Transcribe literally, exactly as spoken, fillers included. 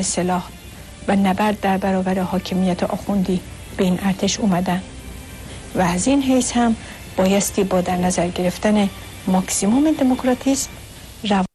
دادن سلاح و نبرد در برابر حاکمیت آخوندی به این ارتش اومدن و از این حیث هم بایستی با در نظر گرفتن ماکسیموم دموکراتیسم